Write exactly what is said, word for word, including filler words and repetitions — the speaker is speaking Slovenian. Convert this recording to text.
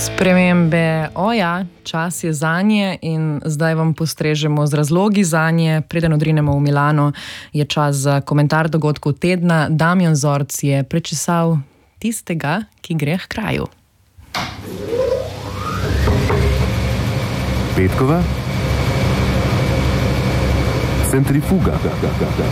Spremembe, oja, čas je zanje in zdaj vam postrežemo z razlogi zanje. Preden odrinemo v Milano, je čas za komentar dogodkov tedna. Damjan Zorc je prečesal tistega, ki gre h kraju. Petkova centrifuga.